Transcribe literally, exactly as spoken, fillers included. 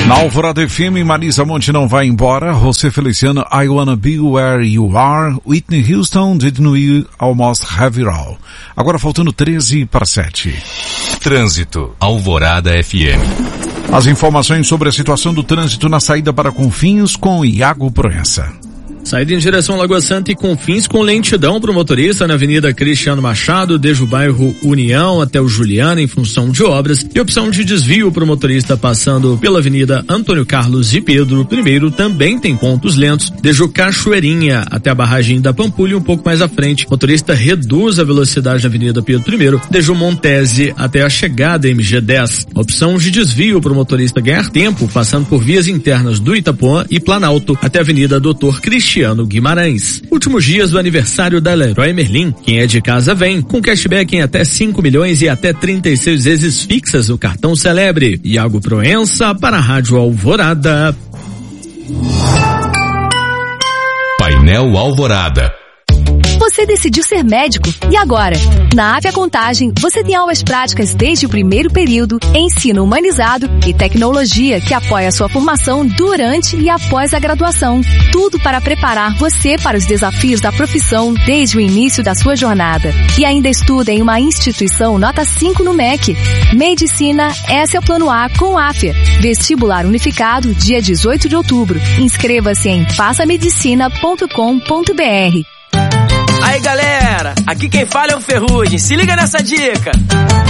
Na Alvorada F M, Marisa Monte não vai embora. José Feliciano, I Wanna Be Where You Are. Whitney Houston, Didn't We Almost Have It All. Agora faltando treze para sete. Trânsito, Alvorada F M. As informações sobre a situação do trânsito na saída para Confins com Iago Proença. Saída em direção à Lagoa Santa e Confins com lentidão para o motorista na Avenida Cristiano Machado, desde o bairro União até o Juliana em função de obras, e opção de desvio para o motorista passando pela Avenida Antônio Carlos e Pedro I também tem pontos lentos, desde o Cachoeirinha até a barragem da Pampulha, um pouco mais à frente. O motorista reduz a velocidade na Avenida Pedro I, desde o Montese até a chegada M G dez. Opção de desvio para o motorista ganhar tempo passando por vias internas do Itapuã e Planalto até a Avenida Doutor Cristiano Guimarães. Últimos dias do aniversário da Leroy Merlin. Quem é de casa vem, com cashback em até cinco milhões e até trinta e seis vezes fixas no cartão Celebre. Iago Proença para a Rádio Alvorada. Painel Alvorada. Você decidiu ser médico e agora? Na Avia Contagem, você tem aulas práticas desde o primeiro período, ensino humanizado e tecnologia que apoia a sua formação durante e após a graduação. Tudo para preparar você para os desafios da profissão desde o início da sua jornada. E ainda estuda em uma instituição nota cinco no M E C. Medicina, esse é o plano A com a Afia. Vestibular unificado, dia dezoito de outubro. Inscreva-se em faça medicina ponto com ponto b r. Aí galera, aqui quem fala é o Ferrugem, se liga nessa dica.